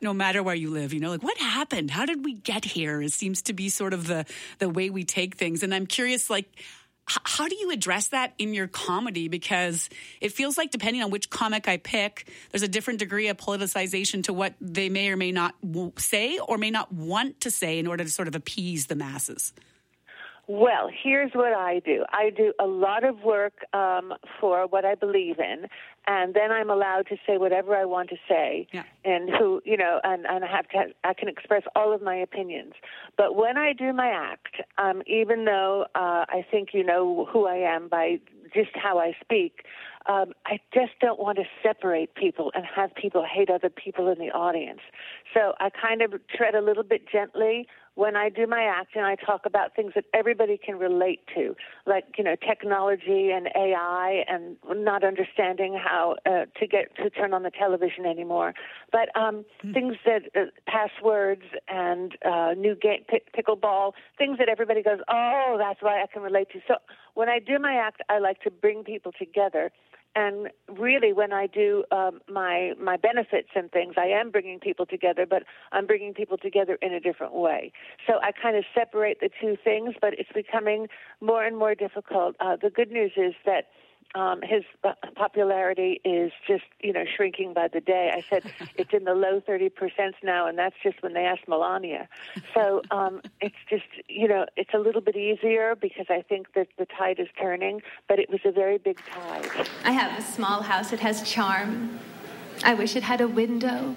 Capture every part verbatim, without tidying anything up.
no matter where you live, you know, like what happened? How did we get here? It seems to be sort of the, the way we take things. And I'm curious, like, h- how do you address that in your comedy? Because it feels like depending on which comic I pick, there's a different degree of politicization to what they may or may not w- say or may not want to say in order to sort of appease the masses. Well, here's what I do. I do a lot of work um, for what I believe in, and then I'm allowed to say whatever I want to say, yeah. and who you know, and, and I have to. I can express all of my opinions. But when I do my act, um, even though uh, I think you know who I am by just how I speak, um, I just don't want to separate people and have people hate other people in the audience. So I kind of tread a little bit gently when I do my act, and I talk about things that everybody can relate to, like, you know, technology and A I and not understanding how uh, to get to turn on the television anymore. But um, mm. things that, uh, passwords and uh, new game, pick, pickleball, things that everybody goes, oh, that's why I can relate to. So when I do my act, I like to bring people together. And really, when I do um, my my benefits and things, I am bringing people together, but I'm bringing people together in a different way. So I kind of separate the two things, but it's becoming more and more difficult. Uh, the good news is that um, his popularity is just, you know, shrinking by the day. I said it's in the low thirty percent now, and that's just when they asked Melania. So um, it's just, you know, it's a little bit easier because I think that the tide is turning, but it was a very big tide. I have a small house. It has charm. I wish it had a window.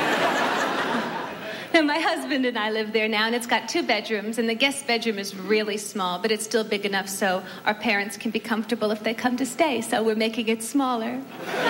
And my husband and I live there now, and it's got two bedrooms, and the guest bedroom is really small, but it's still big enough so our parents can be comfortable if they come to stay, so we're making it smaller.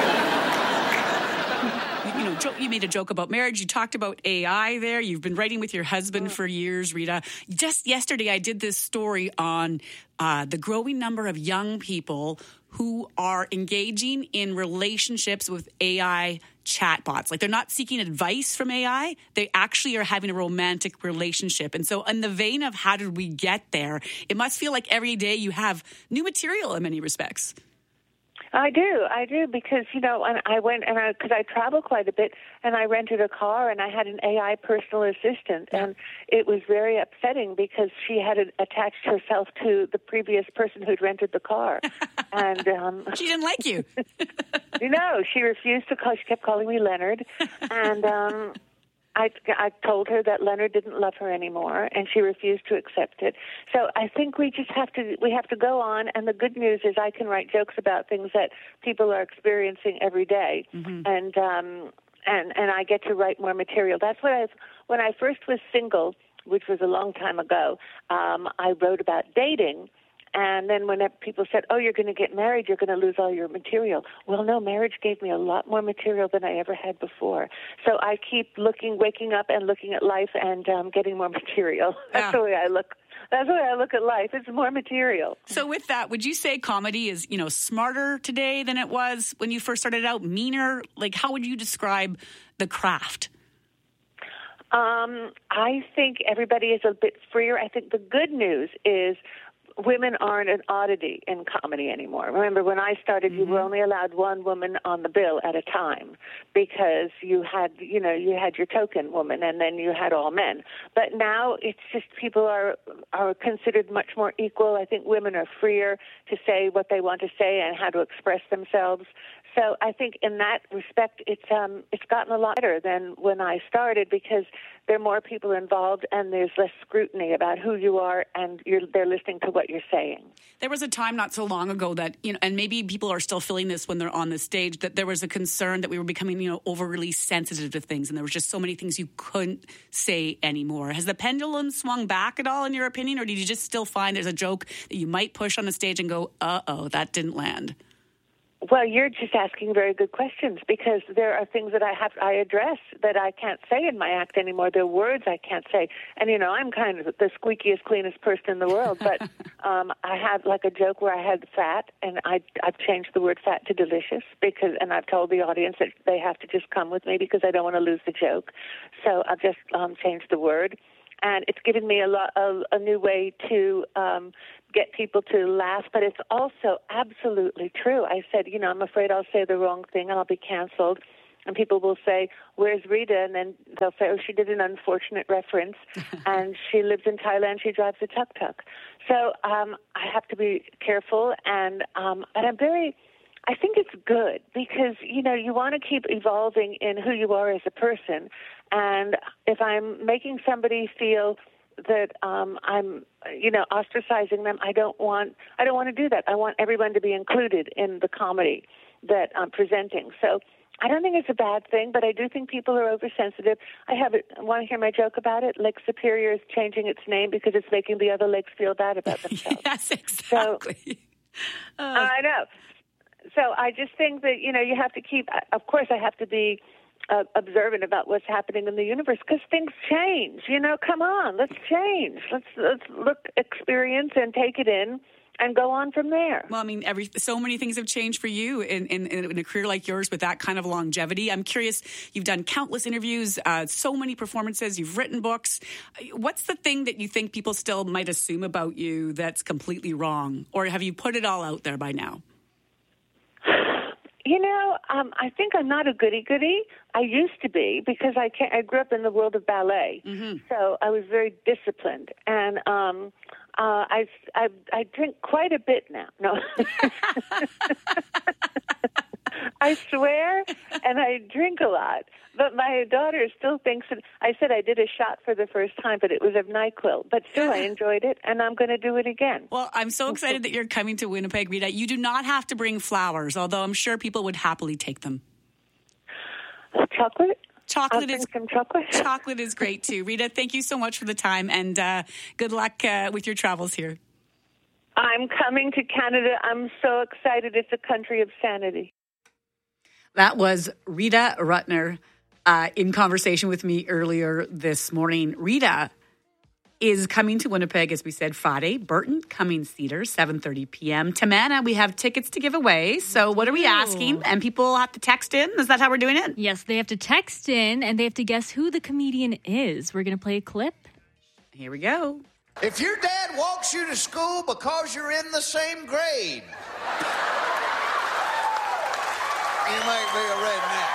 You know, you made a joke about marriage. You talked about A I there. You've been writing with your husband for years, Rita. Just yesterday, I did this story on uh, the growing number of young people who are engaging in relationships with A I chatbots. Like, they're not seeking advice from A I. They actually are having a romantic relationship. And so in the vein of how did we get there, it must feel like every day you have new material in many respects. I do, I do, because, you know, and I went, and I, because I travel quite a bit, and I rented a car, and I had an A I personal assistant, and it was very upsetting because she had attached herself to the previous person who'd rented the car. And um, she didn't like you. You know, she refused to call, she kept calling me Leonard, and um I, I told her that Leonard didn't love her anymore, and she refused to accept it. So I think we just have to we have to go on. And the good news is I can write jokes about things that people are experiencing every day, mm-hmm. and um, and and I get to write more material. That's what I when I first was single, which was a long time ago. Um, I wrote about dating. And then when people said, oh, you're going to get married, you're going to lose all your material. Well, no, marriage gave me a lot more material than I ever had before. So I keep looking, waking up and looking at life and um, getting more material. That's yeah. the way I look. That's the way I look at life. It's more material. So with that, would you say comedy is, you know, smarter today than it was when you first started out, meaner? Like, how would you describe the craft? Um, I think everybody is a bit freer. I think the good news is women aren't an oddity in comedy anymore. Remember, when I started, mm-hmm. you were only allowed one woman on the bill at a time because you had, you know, you had your token woman and then you had all men. But now it's just people are are considered much more equal. I think women are freer to say what they want to say and how to express themselves. So I think in that respect, it's um, it's gotten a lot better than when I started because there are more people involved and there's less scrutiny about who you are and you're, they're listening to what you're saying. There was a time not so long ago that, you know, and maybe people are still feeling this when they're on the stage, that there was a concern that we were becoming, you know, overly sensitive to things and there was just so many things you couldn't say anymore. Has the pendulum swung back at all in your opinion, or did you just still find there's a joke that you might push on the stage and go, uh-oh, that didn't land? Well, you're just asking very good questions because there are things that I have I address that I can't say in my act anymore. There are words I can't say. And, you know, I'm kind of the squeakiest, cleanest person in the world. But um, I had like a joke where I had fat, and I, I've changed the word fat to delicious because, and I've told the audience that they have to just come with me because I don't want to lose the joke. So I've just um, changed the word. And it's given me a, lot, a, a new way to um, get people to laugh, but it's also absolutely true. I said, you know, I'm afraid I'll say the wrong thing and I'll be canceled. and people will say, "Where's Rita?" And then they'll say, "Oh, she did an unfortunate reference, and she lives in Thailand. She drives a tuk-tuk." So um, I have to be careful, and um, and I'm very. I think it's good because, you know, you want to keep evolving in who you are as a person. And if I'm making somebody feel that um, I'm, you know, ostracizing them, I don't want I don't want to do that. I want everyone to be included in the comedy that I'm presenting. So I don't think it's a bad thing, but I do think people are oversensitive. I have it. Want to hear my joke about it? Lake Superior is changing its name because it's making the other lakes feel bad about themselves. Yes, exactly. So, uh, I know. So I just think that, you know, you have to keep, of course I have to be uh, observant about what's happening in the universe because things change, you know, come on, let's change. Let's, let's look, experience and take it in and go on from there. Well, I mean, every so many things have changed for you in, in, in a career like yours with that kind of longevity. I'm curious, you've done countless interviews, uh, so many performances, you've written books. What's the thing that you think people still might assume about you that's completely wrong? Or have you put it all out there by now? You know, um, I think I'm not a goody-goody. I used to be because I, can't, I grew up in the world of ballet. Mm-hmm. So I was very disciplined. And um, uh, I, I, I drink quite a bit now. No. I swear, and I drink a lot. But my daughter still thinks that I said I did a shot for the first time, but it was of NyQuil. But still, I enjoyed it, and I'm going to do it again. Well, I'm so excited that you're coming to Winnipeg, Rita. You do not have to bring flowers, although I'm sure people would happily take them. Chocolate? Chocolate I'll is some chocolate. Chocolate is great too, Rita. Thank you so much for the time, and uh, good luck uh, with your travels here. I'm coming to Canada. I'm so excited. It's a country of sanity. That was Rita Rutner uh, in conversation with me earlier this morning. Rita is coming to Winnipeg, as we said, Friday. Burton Cummings Theatre, seven thirty p.m. Tamanna, we have tickets to give away. So what are we asking? And people have to text in? Is that how we're doing it? Yes, they have to text in, and they have to guess who the comedian is. We're going to play a clip. Here we go. If your dad walks you to school because you're in the same grade, you might be a redneck.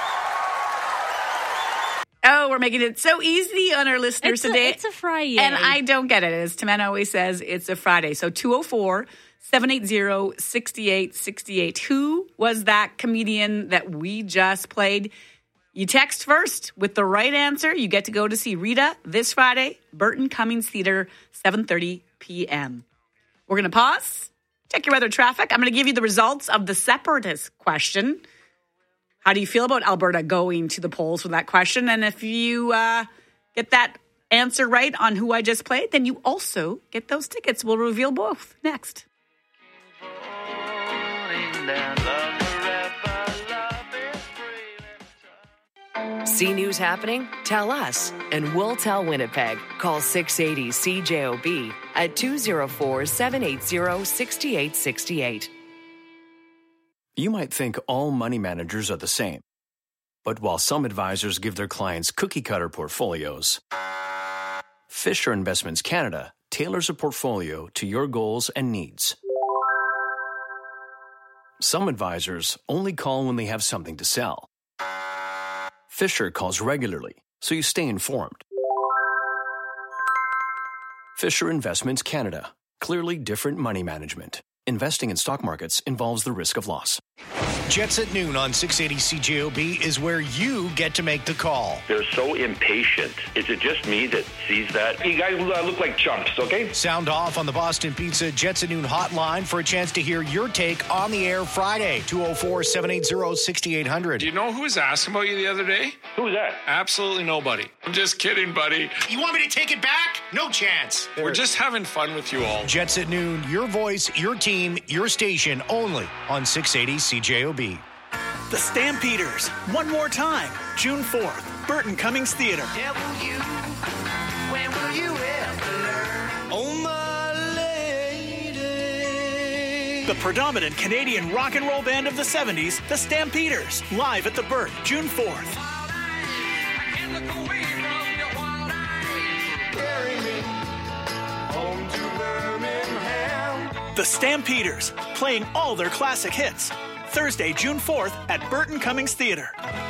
Oh, we're making it so easy on our listeners it's a, today. It's a Friday. And I don't get it. As Tamanna always says, it's a Friday. So two oh four, seven eight zero, six eight six eight. Who was that comedian that we just played? You text first with the right answer. You get to go to see Rita this Friday, Burton Cummings Theatre, seven thirty p.m. We're going to pause, check your weather traffic. I'm going to give you the results of the separatist question. How do you feel about Alberta going to the polls for that question? And if you uh, get that answer right on who I just played, then you also get those tickets. We'll reveal both next. See news happening? Tell us, and we'll tell Winnipeg. Call six eighty C J O B at two oh four, seven eight zero, six eight six eight. You might think all money managers are the same. But while some advisors give their clients cookie-cutter portfolios, Fisher Investments Canada tailors a portfolio to your goals and needs. Some advisors only call when they have something to sell. Fisher calls regularly, so you stay informed. Fisher Investments Canada. Clearly different money management. Investing in stock markets involves the risk of loss. Jets at noon on six eighty C J O B is where you get to make the call. They're so impatient. Is it just me that sees that? You guys look like chumps, okay? Sound off on the Boston Pizza Jets at noon hotline for a chance to hear your take on the air Friday. two oh four, seven eight zero, six eight zero zero. Do you know who was asking about you the other day? Who was that? Absolutely nobody. I'm just kidding, buddy. You want me to take it back? No chance. We're just having fun with you all. Jets at noon, your voice, your team, your station, only on six eighty C J O B. The Stampeders, one more time, June fourth, Burton Cummings Theatre. W, when will you ever learn? Oh, my lady. The predominant Canadian rock and roll band of the seventies, the Stampeders, live at the Burt, June fourth. The Stampeders, playing all their classic hits. Thursday, June fourth at Burton Cummings Theatre.